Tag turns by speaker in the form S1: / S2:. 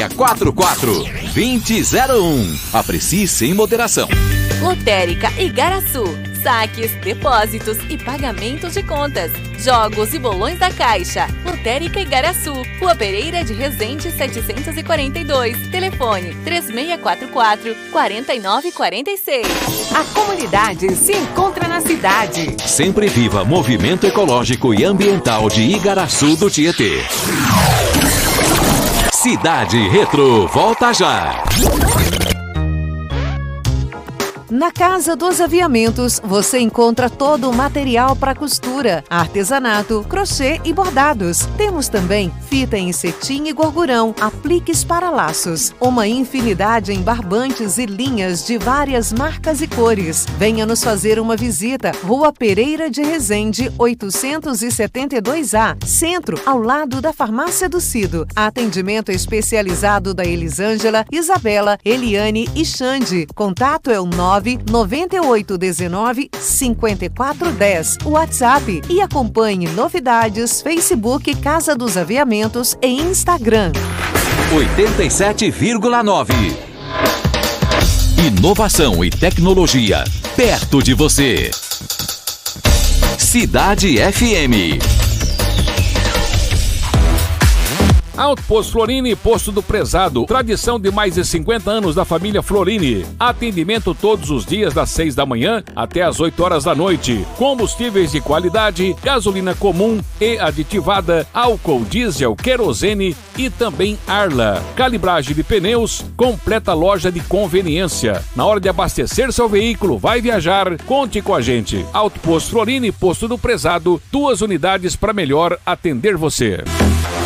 S1: 44-2001. Aprecie sem moderação.
S2: Lotérica Igaraçu. Saques, depósitos e pagamentos de contas. Jogos e bolões da Caixa. Lotérica Igaraçu. Rua Pereira de Resende 742. Telefone 3644-4946.
S3: A comunidade se encontra na cidade.
S1: Sempre viva movimento ecológico e ambiental de Igaraçu do Tietê. Cidade Retro, volta já!
S3: Na Casa dos Aviamentos, você encontra todo o material para costura, artesanato, crochê e bordados. Temos também fita em cetim e gorgurão, apliques para laços, uma infinidade em barbantes e linhas de várias marcas e cores. Venha nos fazer uma visita. Rua Pereira de Resende, 872A, Centro, ao lado da Farmácia do Cido. Atendimento especializado da Elisângela, Isabela, Eliane e Xande. Contato é o 99819-5410, WhatsApp, e acompanhe novidades, Facebook Casa dos Aviamentos e Instagram.
S1: 87,9. Inovação e tecnologia perto de você. Cidade FM.
S4: Alto Posto Florini, Posto do Prezado. Tradição de mais de 50 anos da família Florini. Atendimento todos os dias das 6 da manhã até as 8 horas da noite. Combustíveis de qualidade, gasolina comum e aditivada, álcool, diesel, querosene e também Arla. Calibragem de pneus, completa loja de conveniência. Na hora de abastecer seu veículo, vai viajar, conte com a gente. Alto Posto Florini, Posto do Prezado. 2 unidades para melhor atender você.